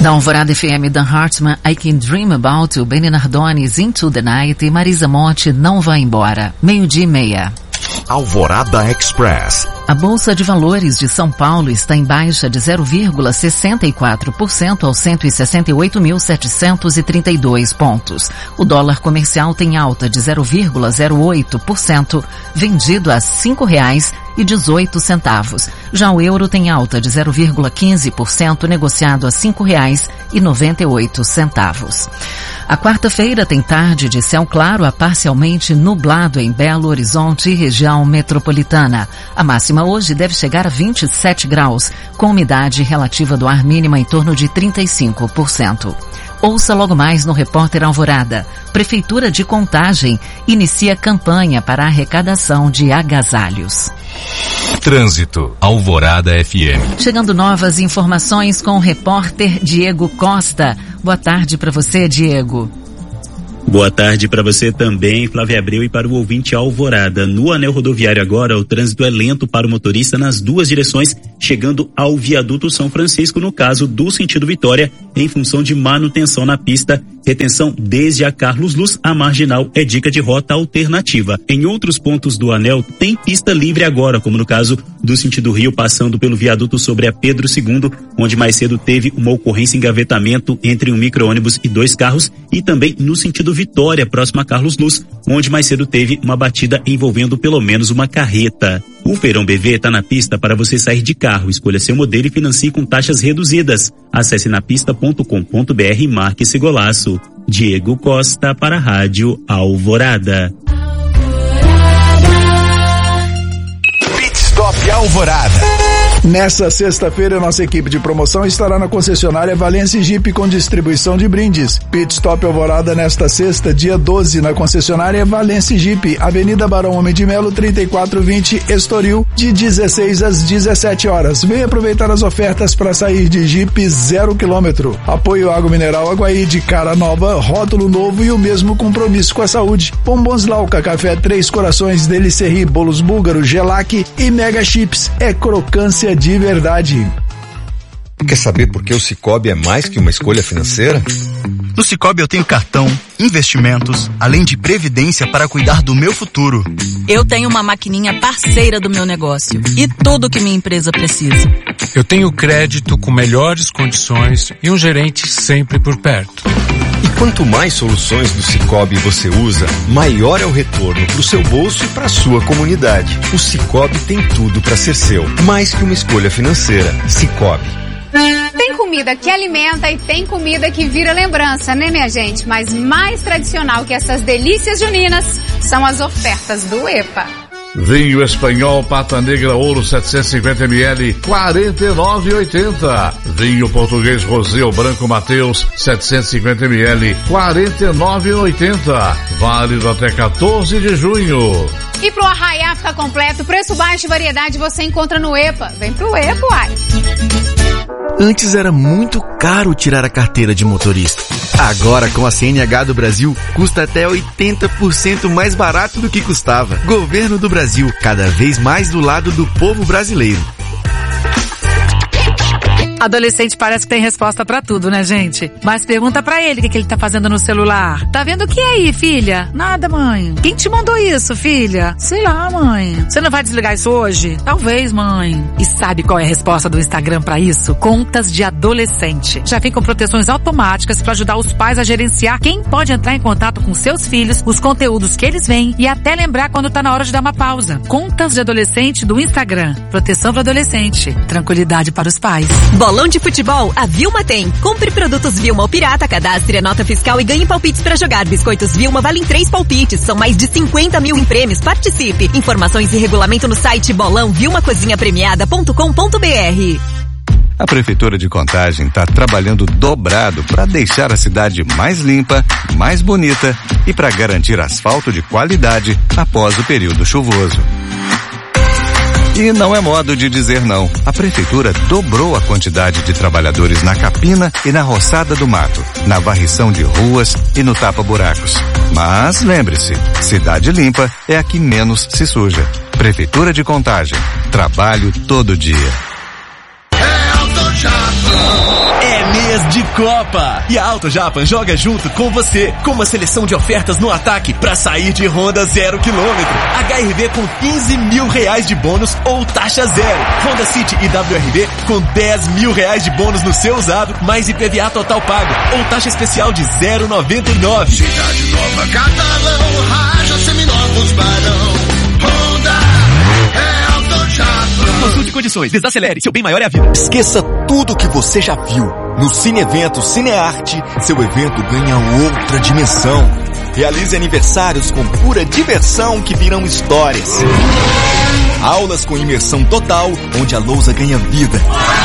Da Alvorada FM, Dan Hartman, I Can Dream About You, Benny Nardones, Into the Night e Marisa Monte, Não Vai Embora. 12:30. Alvorada Express. A Bolsa de Valores de São Paulo está em baixa de 0,64% aos 168.732 pontos. O dólar comercial tem alta de 0,08%, vendido a R$ 5,18. Já o euro tem alta de 0,15%, negociado a R$ 5,98. A quarta-feira tem tarde de céu claro a parcialmente nublado em Belo Horizonte e região metropolitana. A máxima hoje deve chegar a 27 graus, com umidade relativa do ar mínima em torno de 35%. Ouça logo mais no Repórter Alvorada. Prefeitura de Contagem inicia campanha para a arrecadação de agasalhos. Trânsito, Alvorada FM. Chegando novas informações com o repórter Diego Costa. Boa tarde para você, Diego. Boa tarde para você também, Flávia Abreu, e para o ouvinte Alvorada. No anel rodoviário agora, o trânsito é lento para o motorista nas duas direções, chegando ao viaduto São Francisco, no caso do sentido Vitória, em função de manutenção na pista. Retenção desde a Carlos Luz, a marginal é dica de rota alternativa. Em outros pontos do anel tem pista livre agora, como no caso do sentido Rio, passando pelo viaduto sobre a Pedro II, onde mais cedo teve uma ocorrência em engavetamento entre um micro-ônibus e 2 carros, e também no sentido Vitória, próximo a Carlos Luz, onde mais cedo teve uma batida envolvendo pelo menos uma carreta. O Feirão BV está na pista para você sair de carro. Escolha seu modelo e financie com taxas reduzidas. Acesse napista.com.br e marque esse golaço. Diego Costa para a Rádio Alvorada. Pit Stop Alvorada. Nessa sexta-feira, nossa equipe de promoção estará na concessionária Valência Jeep com distribuição de brindes. Pit Stop Alvorada nesta sexta, dia 12, na concessionária Valência Jeep, Avenida Barão Homem de Melo, 3420, Estoril, de 16 às 17 horas. Venha aproveitar as ofertas para sair de Jeep 0 km. Apoio Água Mineral Aguaí de cara nova, rótulo novo e o mesmo compromisso com a saúde. Bombons Lauca, Café Três Corações, Delicerri, Bolos Búlgaro, Gelac e Mega Chips. É crocância de verdade. Quer saber por que o Sicoob é mais que uma escolha financeira? No Sicoob eu tenho cartão, investimentos, além de previdência para cuidar do meu futuro. Eu tenho uma maquininha parceira do meu negócio e tudo que minha empresa precisa. Eu tenho crédito com melhores condições e um gerente sempre por perto. E quanto mais soluções do Sicoob você usa, maior é o retorno para o seu bolso e para a sua comunidade. O Sicoob tem tudo para ser seu, mais que uma escolha financeira. Sicoob. Tem comida que alimenta e tem comida que vira lembrança, né, minha gente? Mas mais tradicional que essas delícias juninas são as ofertas do EPA. Vinho espanhol Pata Negra Ouro 750 ml, 49,80. Vinho português Rosé Branco Mateus 750 ml, 49,80. Válido até 14 de junho. E pro arraiá ficar completo, preço baixo e variedade você encontra no EPA. Vem pro EPA, uai. Antes era muito caro tirar a carteira de motorista. Agora, com a CNH do Brasil, custa até 80% mais barato do que custava. Governo do Brasil, cada vez mais do lado do povo brasileiro. Adolescente parece que tem resposta pra tudo, né, gente? Mas pergunta pra ele o que ele tá fazendo no celular. Tá vendo o que aí, filha? Nada, mãe. Quem te mandou isso, filha? Sei lá, mãe. Você não vai desligar isso hoje? Talvez, mãe. E sabe qual é a resposta do Instagram pra isso? Contas de adolescente. Já vem com proteções automáticas pra ajudar os pais a gerenciar quem pode entrar em contato com seus filhos, os conteúdos que eles veem e até lembrar quando tá na hora de dar uma pausa. Contas de adolescente do Instagram. Proteção para adolescente. Tranquilidade para os pais. Bolão de futebol, a Vilma tem. Compre produtos Vilma ou Pirata, cadastre a nota fiscal e ganhe palpites para jogar. Biscoitos Vilma valem 3 palpites. São mais de 50 mil em prêmios. Participe. Informações e regulamento no site bolãovilmacozinhapremiada.com.br. A Prefeitura de Contagem está trabalhando dobrado para deixar a cidade mais limpa, mais bonita e para garantir asfalto de qualidade após o período chuvoso. E não é modo de dizer não. A Prefeitura dobrou a quantidade de trabalhadores na capina e na roçada do mato, na varrição de ruas e no tapa-buracos. Mas lembre-se, cidade limpa é a que menos se suja. Prefeitura de Contagem. Trabalho todo dia. É mês de de Copa. E a Auto Japan joga junto com você, com uma seleção de ofertas no ataque para sair de Honda 0 km. HRV com R$15 mil de bônus ou taxa zero. Honda City e WRV com R$10 mil de bônus no seu usado, mais IPVA total pago ou taxa especial de 0,99. Cidade Nova, Catalão, Raja, Seminovos, Barão, Honda, é Auto Japan. Consulte condições, desacelere, seu bem maior é a vida. Esqueça tudo que você já viu. No Cine Evento Cinearte, seu evento ganha outra dimensão. Realize aniversários com pura diversão que virão histórias. Aulas com imersão total, onde a lousa ganha vida.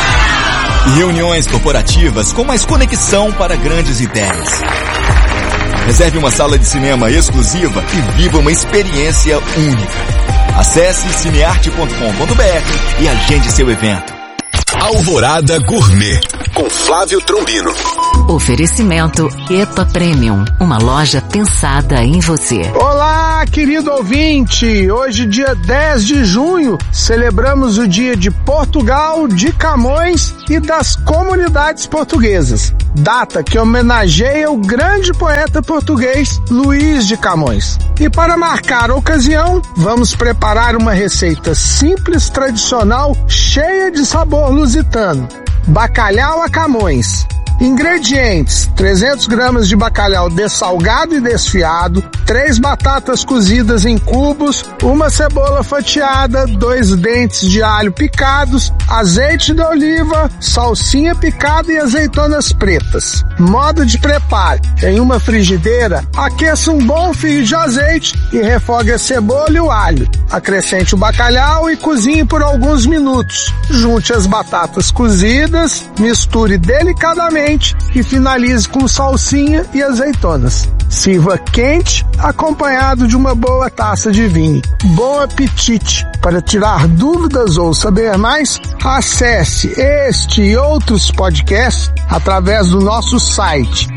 E reuniões corporativas com mais conexão para grandes ideias. Reserve uma sala de cinema exclusiva e viva uma experiência única. Acesse cinearte.com.br e agende seu evento. Alvorada Gourmet, com Flávio Trombino. Oferecimento EPA Premium, uma loja pensada em você. Olá, querido ouvinte! Hoje, dia 10 de junho, celebramos o dia de Portugal, de Camões e das comunidades portuguesas. Data que homenageia o grande poeta português Luís de Camões. E para marcar a ocasião, vamos preparar uma receita simples, tradicional, cheia de sabor lusitano. Bacalhau a Camões. Ingredientes: 300 gramas de bacalhau dessalgado e desfiado, 3 batatas cozidas em cubos, uma cebola fatiada, 2 dentes de alho picados, azeite de oliva, salsinha picada e azeitonas pretas. Modo de preparo: em uma frigideira, aqueça um bom fio de azeite e refogue a cebola e o alho. Acrescente o bacalhau e cozinhe por alguns minutos. Junte as batatas cozidas, misture delicadamente e finalize com salsinha e azeitonas. Sirva quente, acompanhado de uma boa taça de vinho. Bom apetite! Para tirar dúvidas ou saber mais, acesse este e outros podcasts através do nosso site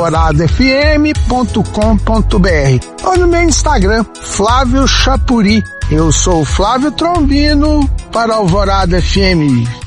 alvoradafm.com.br ou no meu Instagram, Flávio Chapuri. Eu sou o Flávio Trombino para Alvorada FM.